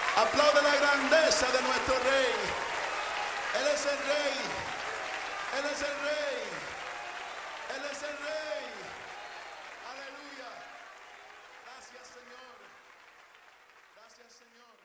Aplaude la grandeza de nuestro Rey. Él es el Rey. Él es el Rey. Él es el Rey. Aleluya. Gracias, Señor. Gracias, Señor.